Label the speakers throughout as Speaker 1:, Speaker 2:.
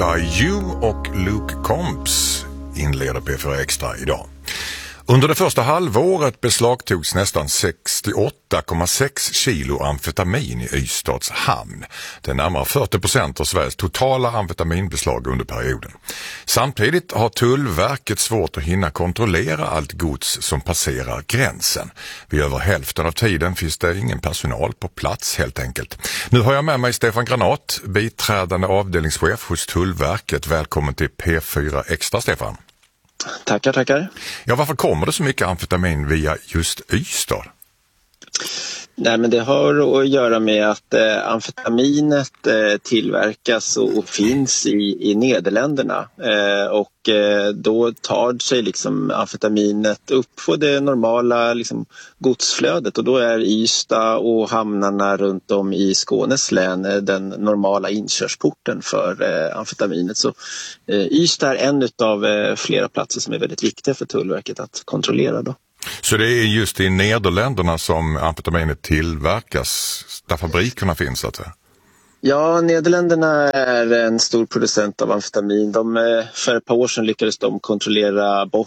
Speaker 1: Die You och Luke Combs inleder P4 Extra idag. Under det första halvåret beslagtogs nästan 68,6 kilo amfetamin i Ystads hamn. Det är närmare 40% av Sveriges totala amfetaminbeslag under perioden. Samtidigt har Tullverket svårt att hinna kontrollera allt gods som passerar gränsen. Vid över hälften av tiden finns det ingen personal på plats helt enkelt. Nu har jag med mig Stefan Granat, biträdande avdelningschef hos Tullverket. Välkommen till P4 Extra, Stefan.
Speaker 2: Tackar.
Speaker 1: Ja, varför kommer det så mycket amfetamin via just Ystad?
Speaker 2: Nej, men det har att göra med att amfetaminet tillverkas och finns i Nederländerna. Då tar sig liksom amfetaminet upp på det normala liksom godsflödet, och då är Ystad och hamnarna runt om i Skånes län den normala inkörsporten för amfetaminet. Så Ystad är en av flera platser som är väldigt viktiga för Tullverket att kontrollera då.
Speaker 1: Så det är just i Nederländerna som amfetaminet tillverkas, där fabrikerna finns alltså?
Speaker 2: Ja, Nederländerna är en stor producent av amfetamin. För ett par år sedan lyckades de kontrollera bort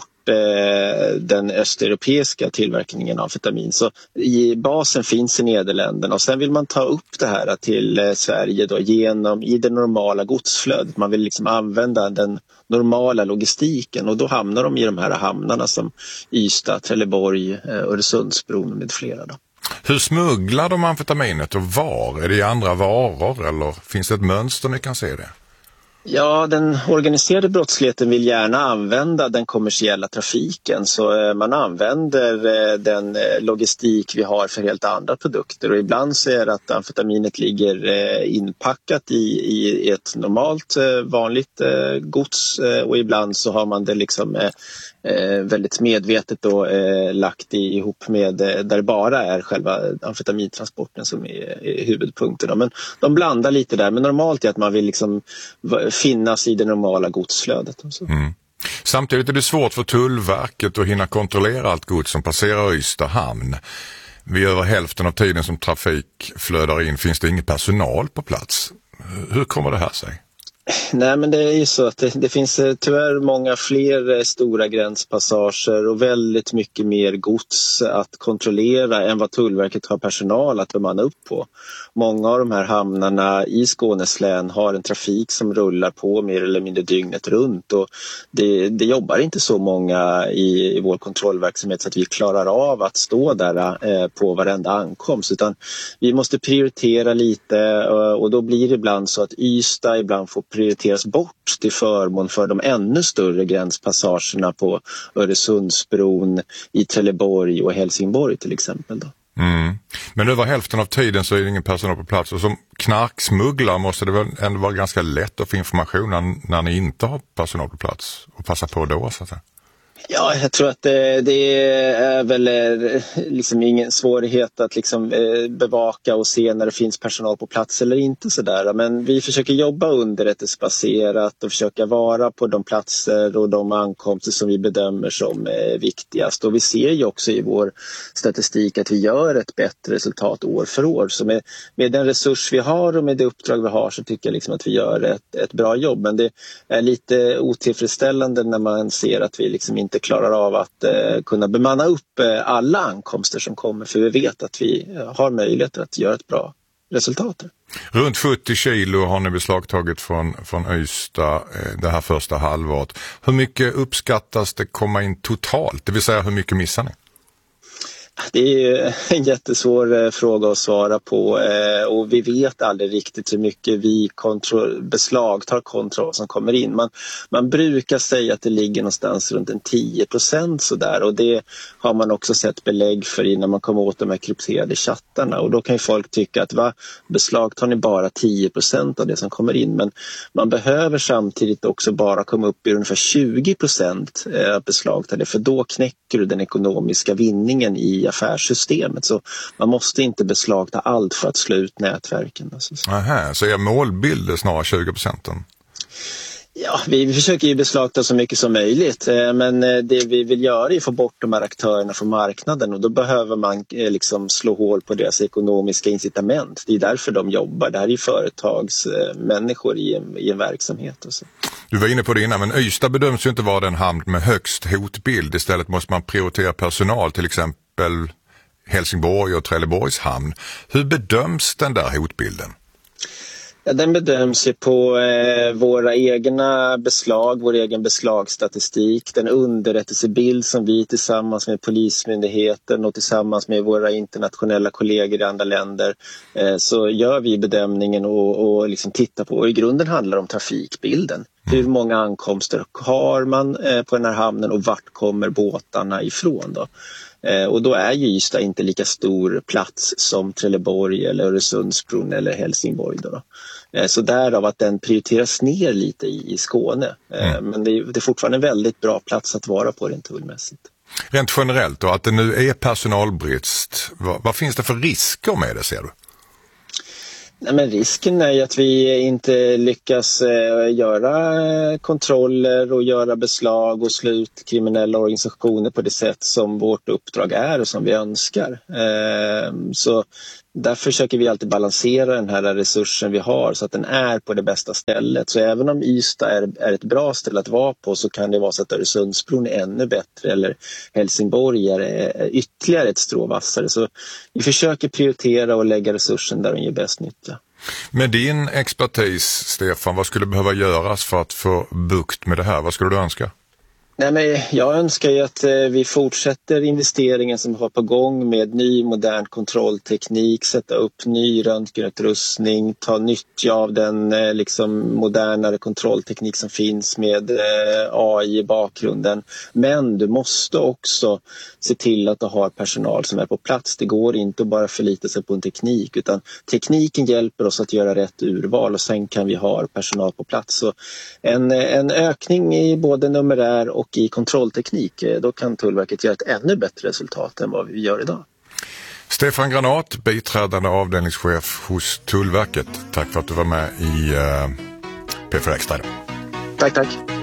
Speaker 2: den östeuropeiska tillverkningen av amfetamin. Så i basen finns i Nederländerna, och sen vill man ta upp det här till Sverige då, i det normala godsflödet. Man vill liksom använda den normala logistiken, och då hamnar de i de här hamnarna som Ystad, Trelleborg, Öresundsbron med flera då.
Speaker 1: Hur smugglar de amfetaminet och var? Är det i andra varor eller finns det ett mönster ni kan se det?
Speaker 2: Ja, den organiserade brottsligheten vill gärna använda den kommersiella trafiken, så man använder den logistik vi har för helt andra produkter, och ibland så är det att amfetaminet ligger inpackat i ett normalt vanligt gods, och ibland så har man det liksom väldigt medvetet då lagt ihop med där det bara är själva amfetamintransporten som är huvudpunkten. Men de blandar lite där, men normalt är att man vill liksom finnas i det normala godsflödet.
Speaker 1: Samtidigt är det svårt för Tullverket att hinna kontrollera allt gods som passerar Ystad hamn. Vid över hälften av tiden som trafik flödar in finns det ingen personal på plats. Hur kommer det här sig?
Speaker 2: Nej, men det är ju så att det finns tyvärr många fler stora gränspassager och väldigt mycket mer gods att kontrollera än vad Tullverket har personal att bemanna upp på. Många av de här hamnarna i Skånes län har en trafik som rullar på mer eller mindre dygnet runt, och det jobbar inte så många i vår kontrollverksamhet så att vi klarar av att stå där på varenda ankomst, utan vi måste prioritera lite, och då blir det ibland så att Ystad ibland får prioriteras bort till förmån för de ännu större gränspassagerna på Öresundsbron, i Trelleborg och Helsingborg till exempel då.
Speaker 1: Men över hälften av tiden så är det ingen personal på plats, och som knarksmugglare måste det väl ändå vara ganska lätt att få information när ni inte har personal på plats och passa på då så att säga.
Speaker 2: Ja, jag tror att det är väl liksom ingen svårighet att liksom bevaka och se när det finns personal på plats eller inte sådär. Men vi försöker jobba underrättelsebaserat och försöka vara på de platser och de ankomster som vi bedömer som viktigast. Och vi ser ju också i vår statistik att vi gör ett bättre resultat år för år. Så med den resurs vi har och med det uppdrag vi har så tycker jag liksom att vi gör ett bra jobb. Men det är lite otillfredsställande när man ser att vi liksom inte klarar av att kunna bemanna upp alla ankomster som kommer, för vi vet att vi har möjlighet att göra ett bra resultat.
Speaker 1: Runt 70 kilo har ni beslagtagit från Ystad det här första halvåret. Hur mycket uppskattas det komma in totalt? Det vill säga hur mycket missar ni?
Speaker 2: Det är en jättesvår fråga att svara på, och vi vet aldrig riktigt hur mycket vi beslagtar kontra vad som kommer in. Man brukar säga att det ligger någonstans runt 10% sådär, och det har man också sett belägg för innan man kommer åt de här krypterade chattarna, och då kan ju folk tycka att beslagtar ni bara 10% av det som kommer in, men man behöver samtidigt också bara komma upp i ungefär 20% beslagta det, för då knäcker du den ekonomiska vinningen i affärssystemet. Så man måste inte beslagta allt för att slå ut nätverken.
Speaker 1: Aha, så är målbild snarare 20%?
Speaker 2: Ja, vi försöker ju beslagta så mycket som möjligt, men det vi vill göra är att få bort de här aktörerna från marknaden, och då behöver man liksom slå hål på deras ekonomiska incitament. Det är därför de jobbar. Det här är ju företagsmänniskor i en verksamhet. Och så.
Speaker 1: Du var inne på det innan, men Ystad bedöms ju inte vara den hamn med högst hotbild. Istället måste man prioritera personal, till exempel Helsingborg och Trelleborgs hamn. Hur bedöms den där hotbilden?
Speaker 2: Ja, den bedöms ju på våra egna beslag, vår egen beslagsstatistik, den underrättelsebild som vi tillsammans med Polismyndigheten och tillsammans med våra internationella kollegor i andra länder så gör vi bedömningen och liksom tittar på. Och i grunden handlar det om trafikbilden. Hur många ankomster har man på den här hamnen och vart kommer båtarna ifrån då? Och då är ju Ystad inte lika stor plats som Trelleborg eller Öresundsbron eller Helsingborg då. Så därav att den prioriteras ner lite i Skåne. Men det är fortfarande en väldigt bra plats att vara på rent tullmässigt.
Speaker 1: Rent generellt då, att det nu är personalbrist, vad finns det för risker med det, ser du?
Speaker 2: Nej, men risken är ju att vi inte lyckas göra kontroller och göra beslag och slå ut kriminella organisationer på det sätt som vårt uppdrag är och som vi önskar. Så därför försöker vi alltid balansera den här resursen vi har så att den är på det bästa stället. Så även om Ystad är ett bra ställe att vara på, så kan det vara så att Öresundsbron är ännu bättre eller Helsingborg är ytterligare ett strå vassare. Så vi försöker prioritera och lägga resursen där den ger bäst nytta.
Speaker 1: Med din expertis, Stefan, vad skulle behöva göras för att få bukt med det här? Vad skulle du önska?
Speaker 2: Nej, men jag önskar ju att vi fortsätter investeringen som har på gång med ny modern kontrollteknik, sätta upp ny röntgenutrustning, ta nytta av den liksom modernare kontrollteknik som finns med AI i bakgrunden. Men du måste också se till att du har personal som är på plats. Det går inte att bara förlita sig på en teknik, utan tekniken hjälper oss att göra rätt urval och sen kan vi ha personal på plats. Så en ökning i både numerär och i kontrollteknik, då kan Tullverket göra ett ännu bättre resultat än vad vi gör idag.
Speaker 1: Stefan Granat, biträdande avdelningschef hos Tullverket. Tack för att du var med i P4 Extra.
Speaker 2: Tack.